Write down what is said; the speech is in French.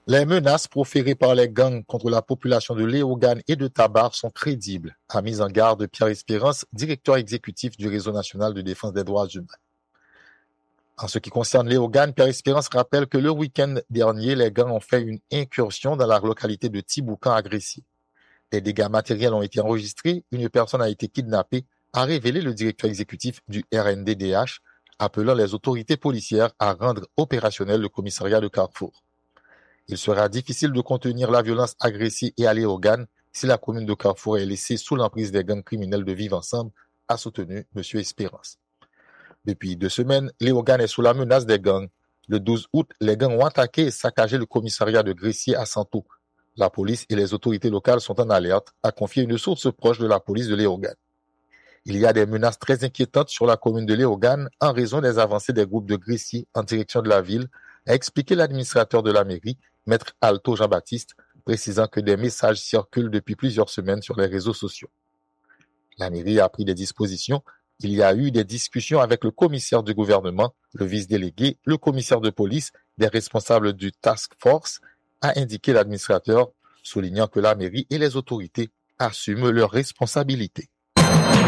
Les menaces proférées par les gangs contre la population de Léogane et de Tabar sont crédibles, a mis en garde Pierre Espérance, directeur exécutif du Réseau national de défense des droits humains. En ce qui concerne Léogane, Pierre Espérance rappelle que le week-end dernier, les gangs ont fait une incursion dans la localité de Tiboucan à Gressier. Des dégâts matériels ont été enregistrés, une personne a été kidnappée, a révélé le directeur exécutif du RNDDH, appelant les autorités policières à rendre opérationnel le commissariat de Carrefour. Il sera difficile de contenir la violence à Gressier et à Léogane si la commune de Carrefour est laissée sous l'emprise des gangs criminels de vivre ensemble, a soutenu M. Espérance. Depuis 2 semaines, Léogane est sous la menace des gangs. Le 12 août, les gangs ont attaqué et saccagé le commissariat de Gressier à Santo. La police et les autorités locales sont en alerte, a confié une source proche de la police de Léogane. Il y a des menaces très inquiétantes sur la commune de Léogane en raison des avancées des groupes de Gressier en direction de la ville, a expliqué l'administrateur de la mairie, Maître Alto Jean-Baptiste, précisant que des messages circulent depuis plusieurs semaines sur les réseaux sociaux. La mairie a pris des dispositions. Il y a eu des discussions avec le commissaire du gouvernement, le vice-délégué, le commissaire de police, des responsables du task force, a indiqué l'administrateur, soulignant que la mairie et les autorités assument leurs responsabilités.